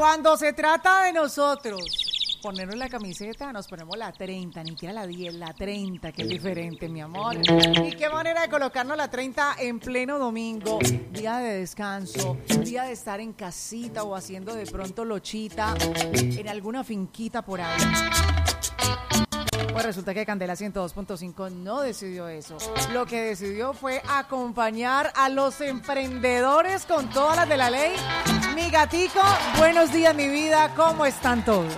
Cuando se trata de nosotros ponernos la camiseta, nos ponemos la 30, ni siquiera la 10, la 30, que es diferente, mi amor. Y qué manera de colocarnos la 30 en pleno domingo, día de descanso, día de estar en casita o haciendo de pronto lochita en alguna finquita por ahí. Pues resulta que Candela 102.5 no decidió eso. Lo que decidió fue acompañar a los emprendedores con todas las de la ley. Mi gatico, buenos días, mi vida, ¿cómo están todos?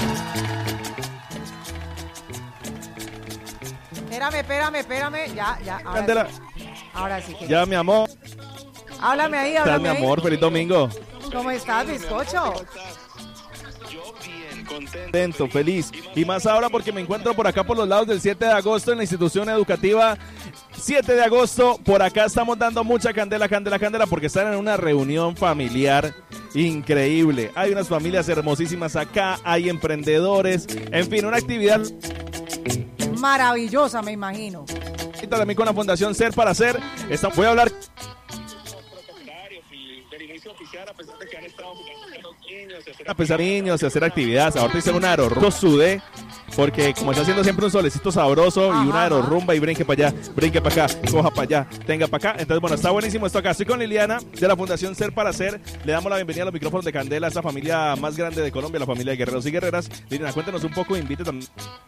Espérame, ya. Candela. Ahora sí que. Ya, mi amor. Háblame ahí. ¿Qué tal, mi amor? Feliz domingo. ¿Cómo estás, bizcocho? Contento, feliz. Y más ahora porque me encuentro por acá por los lados del 7 de agosto en la institución educativa 7 de agosto. Por acá estamos dando mucha candela porque están en una reunión familiar increíble. Hay unas familias hermosísimas acá, hay emprendedores, en fin, una actividad maravillosa, me imagino. Y también con la Fundación Ser para Hacer. Voy a hablar a pesar de niños y hacer actividades. Ahorita hice un aerorumba, sudé porque como está haciendo siempre un solecito sabroso y una aerorumba y brinque para allá, brinque para acá, coja para allá, tenga para acá. Entonces bueno, está buenísimo esto acá. Estoy con Liliana de la Fundación Ser para Hacer. Le damos la bienvenida a los micrófonos de Candela, esta familia más grande de Colombia, la familia de guerreros y guerreras. Liliana, cuéntanos un poco, invite también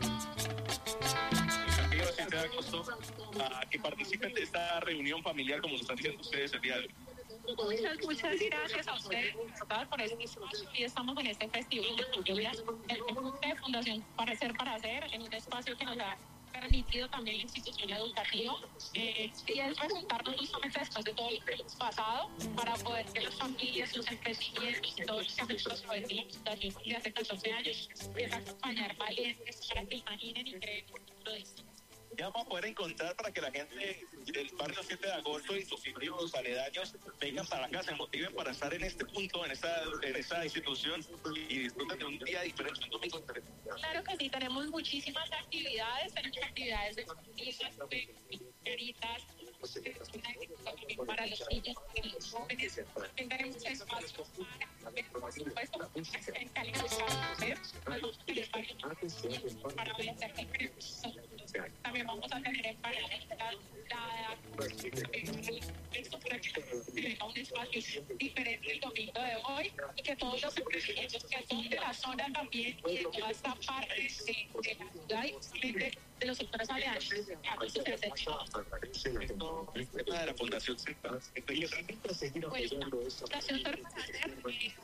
a que participen de esta reunión familiar como lo están diciendo ustedes el día de hoy. Muchas gracias a ustedes por este espacio. Y estamos en este festival de lluvias de Fundación para Hacer, en un espacio que nos ha permitido también la institución educativa y es presentarnos justamente después de todo lo que hemos pasado para poder que las familias, los emprendimientos y todos los que han hecho a través de la fundación de hace 14 años puedan acompañar valientes para que imaginen y creen lo distinto. Ya vamos a poder encontrar para que la gente del barrio 7 de agosto y sus barrios aledaños vengan para acá, se motiven para estar en este punto, en esta institución y disfruten de un día diferente, un domingo diferente. Claro que sí, tenemos muchísimas actividades de familias, de caritas, para los niños, para los jóvenes, también tenemos espacios por supuesto, en calidad para ver diferentes. También vamos a tener en paralelo esto para que tenga un espacio diferente el domingo de hoy y que todos los emprendimientos que son de la zona también y de toda esta parte de la ciudad y justamente de los sectores aledaños. El tema de la Fundación Ser para Hacer. Pues la Fundación Ser para Hacer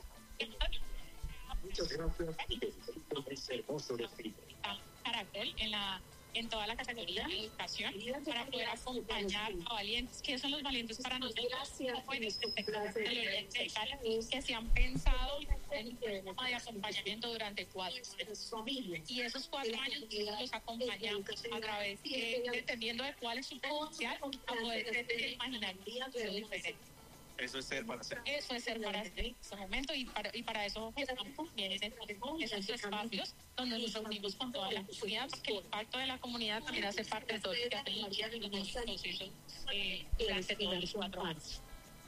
muchas gracias. Carácter en toda la categoría de educación para poder acompañar a valientes. ¿Qué son los valientes para nosotros? Jóvenes del Oriente de Cali que se han pensado en un programa de acompañamiento durante 4 años. Y esos 4 años los acompañamos a través de, dependiendo de cuál es su potencial, a poder imaginar un futuro diferente. Eso es Ser para Hacer. Eso es Ser para Hacer en este momento y para eso estamos también en esos espacios donde nos reunimos con toda la comunidad, porque el impacto de la comunidad también hace parte de todo lo que hacemos en los procesos durante todos los 4 años.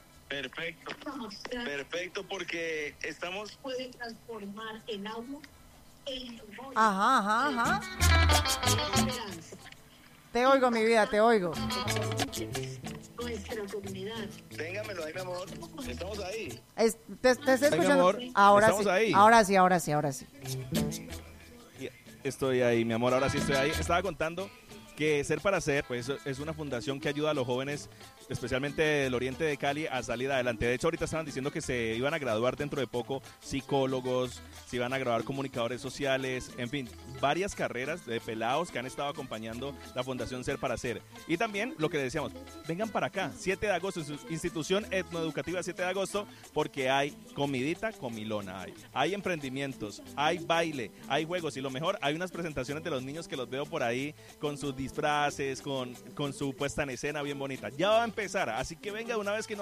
Perfecto, porque estamos... Pueden transformar en agua en Ajá. Te oigo, mi vida, te oigo. Nuestra comunidad. Téngamelo ahí, mi amor. Estamos ahí. Te estoy escuchando. amor. Ahora Estamos sí. ahí. Ahora sí. Estoy ahí, mi amor, ahora sí estoy ahí. Estaba contando que Ser para Hacer pues, es una fundación que ayuda a los jóvenes, especialmente del oriente de Cali, a salir adelante. De hecho, ahorita estaban diciendo que se iban a graduar dentro de poco psicólogos, se iban a graduar comunicadores sociales, en fin, varias carreras de pelados que han estado acompañando la Fundación Ser para Hacer. Y también, lo que le decíamos, vengan para acá, 7 de agosto, en su institución etnoeducativa 7 de agosto, porque hay comidita, comilona, hay emprendimientos, hay baile, hay juegos y lo mejor, hay unas presentaciones de los niños que los veo por ahí con sus disfraces, con su puesta en escena bien bonita. Ya va a empezar, así que venga de una vez que no